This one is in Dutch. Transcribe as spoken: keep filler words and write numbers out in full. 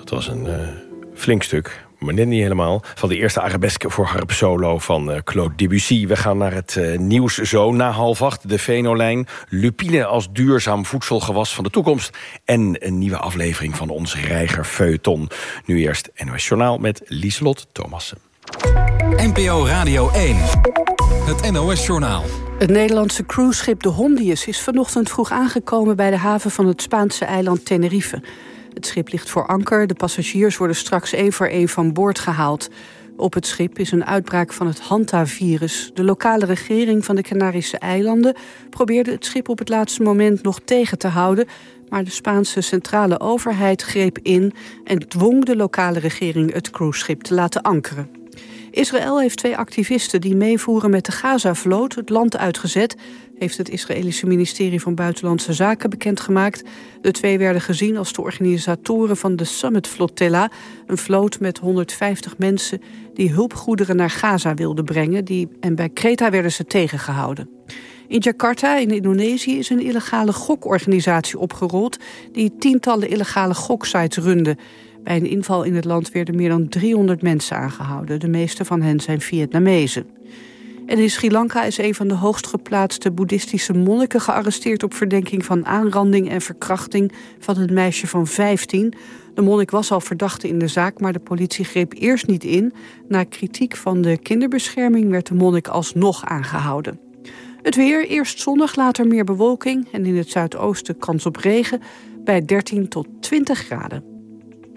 Dat was een uh, flink stuk, maar net niet helemaal. Van de eerste arabesque voor harp solo van uh, Claude Debussy. We gaan naar het uh, nieuws zo na half acht. De Venolijn, lupine als duurzaam voedselgewas van de toekomst. En een nieuwe aflevering van ons Reiger Feuilleton. Nu eerst N O S Journaal met Lieselot Thomassen. N P O Radio één. Het N O S-journaal. Het Nederlandse cruiseschip de Hondius is vanochtend vroeg aangekomen bij de haven van het Spaanse eiland Tenerife. Het schip ligt voor anker. De passagiers worden straks één voor één van boord gehaald. Op het schip is een uitbraak van het Hanta-virus. De lokale regering van de Canarische eilanden probeerde het schip op het laatste moment nog tegen te houden, maar de Spaanse centrale overheid greep in en dwong de lokale regering het cruiseschip te laten ankeren. Israël heeft twee activisten die meevoeren met de Gaza-vloot het land uitgezet, heeft het Israëlische ministerie van Buitenlandse Zaken bekendgemaakt. De twee werden gezien als de organisatoren van de Summit Flotilla, een vloot met honderdvijftig mensen die hulpgoederen naar Gaza wilden brengen, die, en bij Kreta werden ze tegengehouden. In Jakarta, in Indonesië, is een illegale gokorganisatie opgerold die tientallen illegale goksites runde. Bij een inval in het land werden meer dan driehonderd mensen aangehouden. De meeste van hen zijn Vietnamezen. En in Sri Lanka is een van de hoogst geplaatste boeddhistische monniken gearresteerd op verdenking van aanranding en verkrachting van een meisje van vijftien. De monnik was al verdachte in de zaak, maar de politie greep eerst niet in. Na kritiek van de kinderbescherming werd de monnik alsnog aangehouden. Het weer, eerst zonnig, later meer bewolking en in het zuidoosten kans op regen bij dertien tot twintig graden.